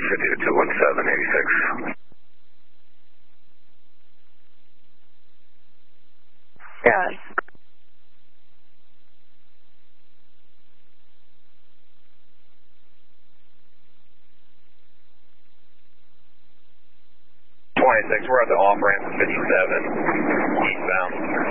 217, 86. Yeah. We're at the off-ramp of 57, eastbound.